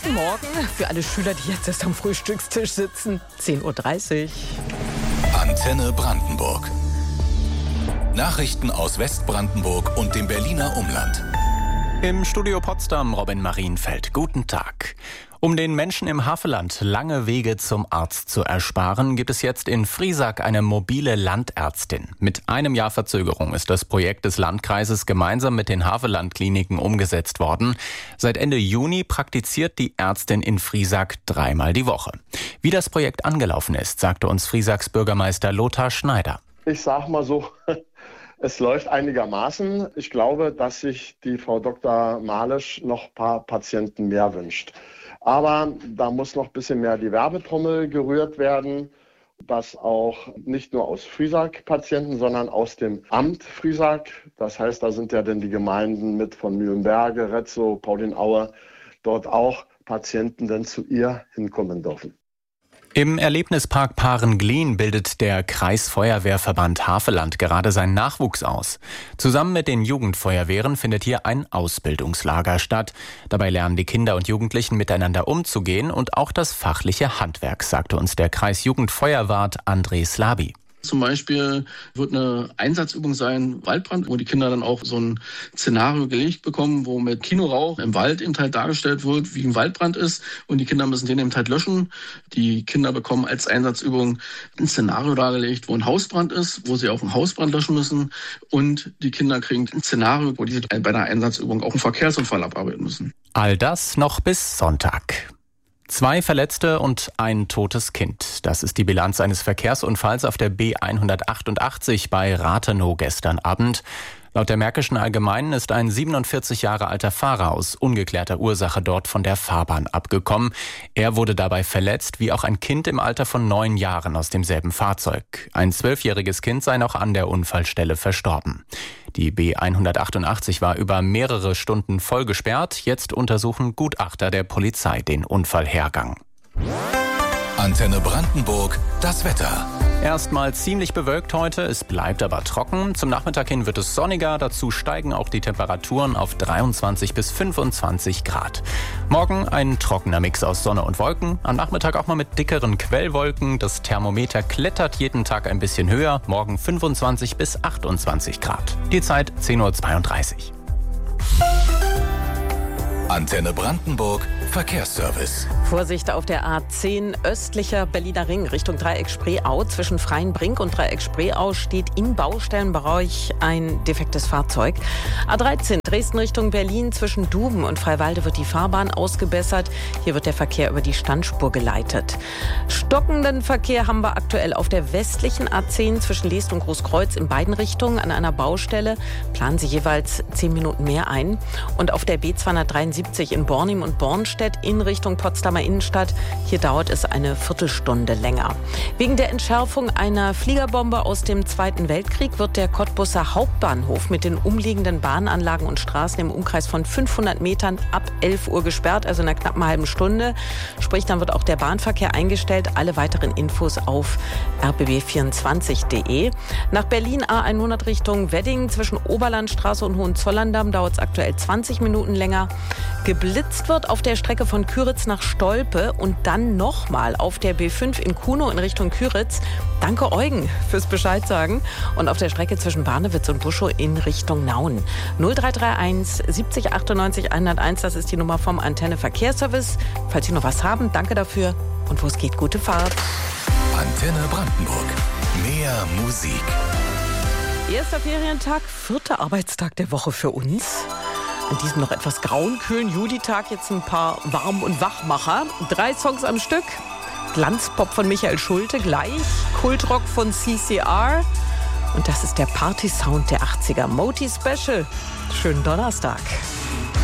Guten Morgen für alle Schüler, die jetzt erst am Frühstückstisch sitzen. 10:30 Uhr. Antenne Brandenburg. Nachrichten aus Westbrandenburg und dem Berliner Umland. Im Studio Potsdam Robin Marienfeld. Guten Tag. Um den Menschen im Havelland lange Wege zum Arzt zu ersparen, gibt es jetzt in Friesack eine mobile Landärztin. Mit einem Jahr Verzögerung ist das Projekt des Landkreises gemeinsam mit den Havelland-Kliniken umgesetzt worden. Seit Ende Juni praktiziert die Ärztin in Friesack 3-mal die Woche. Wie das Projekt angelaufen ist, sagte uns Friesacks Bürgermeister Lothar Schneider. Ich sag mal so, es läuft einigermaßen. Ich glaube, dass sich die Frau Dr. Malisch noch ein paar Patienten mehr wünscht. Aber da muss noch ein bisschen mehr die Werbetrommel gerührt werden, dass auch nicht nur aus Friesack Patienten, sondern aus dem Amt Friesack, das heißt, da sind ja dann die Gemeinden mit von Mühlenberge, Retzow, Paulinaue, dort auch Patienten dann zu ihr hinkommen dürfen. Im Erlebnispark Parenglien bildet der Kreisfeuerwehrverband Havelland gerade seinen Nachwuchs aus. Zusammen mit den Jugendfeuerwehren findet hier ein Ausbildungslager statt. Dabei lernen die Kinder und Jugendlichen miteinander umzugehen und auch das fachliche Handwerk, sagte uns der Kreisjugendfeuerwart André Slabi. Zum Beispiel wird eine Einsatzübung sein, Waldbrand, wo die Kinder dann auch so ein Szenario gelegt bekommen, wo mit Kinorauch im Wald eben halt dargestellt wird, wie ein Waldbrand ist, und die Kinder müssen den eben halt löschen. Die Kinder bekommen als Einsatzübung ein Szenario dargelegt, wo ein Hausbrand ist, wo sie auch einen Hausbrand löschen müssen, und die Kinder kriegen ein Szenario, wo die bei der Einsatzübung auch einen Verkehrsunfall abarbeiten müssen. All das noch bis Sonntag. 2 Verletzte und ein totes Kind. Das ist die Bilanz eines Verkehrsunfalls auf der B188 bei Rathenow gestern Abend. Laut der Märkischen Allgemeinen ist ein 47 Jahre alter Fahrer aus ungeklärter Ursache dort von der Fahrbahn abgekommen. Er wurde dabei verletzt, wie auch ein Kind im Alter von 9 Jahren aus demselben Fahrzeug. Ein 12-jähriges Kind sei noch an der Unfallstelle verstorben. Die B188 war über mehrere Stunden voll gesperrt. Jetzt untersuchen Gutachter der Polizei den Unfallhergang. Antenne Brandenburg, das Wetter. Erstmal ziemlich bewölkt heute, es bleibt aber trocken. Zum Nachmittag hin wird es sonniger, dazu steigen auch die Temperaturen auf 23 bis 25 Grad. Morgen ein trockener Mix aus Sonne und Wolken, am Nachmittag auch mal mit dickeren Quellwolken. Das Thermometer klettert jeden Tag ein bisschen höher, morgen 25 bis 28 Grad. Die Zeit 10:32 Uhr. Antenne Brandenburg, Verkehrsservice. Vorsicht auf der A10 östlicher Berliner Ring Richtung Dreieck Spreeau. Zwischen Freienbrink und Dreieck Spreeau steht im Baustellenbereich ein defektes Fahrzeug. A13 Dresden Richtung Berlin zwischen Duben und Freiwalde wird die Fahrbahn ausgebessert. Hier wird der Verkehr über die Standspur geleitet. Stockenden Verkehr haben wir aktuell auf der westlichen A10 zwischen Leest und Großkreuz in beiden Richtungen an einer Baustelle. Planen Sie jeweils 10 Minuten mehr ein. Und auf der B273 in Bornim und Bornstedt in Richtung Potsdamer Innenstadt. Hier dauert es eine Viertelstunde länger. Wegen der Entschärfung einer Fliegerbombe aus dem Zweiten Weltkrieg wird der Cottbuser Hauptbahnhof mit den umliegenden Bahnanlagen und Straßen im Umkreis von 500 Metern ab 11 Uhr gesperrt, also in einer knappen halben Stunde. Sprich, dann wird auch der Bahnverkehr eingestellt. Alle weiteren Infos auf rbb24.de. Nach Berlin A100 Richtung Wedding zwischen Oberlandstraße und Hohenzollerndamm dauert es aktuell 20 Minuten länger. Geblitzt wird auf der Strecke von Küritz nach Stolpe und dann nochmal auf der B5 in Kunow in Richtung Küritz. Danke Eugen fürs Bescheid sagen. Und auf der Strecke zwischen Barnewitz und Buschow in Richtung Nauen. 0331 70 98 101, das ist die Nummer vom Antenne Verkehrsservice. Falls Sie noch was haben, danke dafür. Und wo es geht, gute Fahrt. Antenne Brandenburg. Mehr Musik. Erster Ferientag, 4. Arbeitstag der Woche für uns. An diesem noch etwas grauen, kühlen Julitag jetzt ein paar Warm- und Wachmacher. 3 Songs am Stück. Glanzpop von Michael Schulte gleich. Kultrock von CCR. Und das ist der Party-Sound der 80er. Moti Special. Schönen Donnerstag.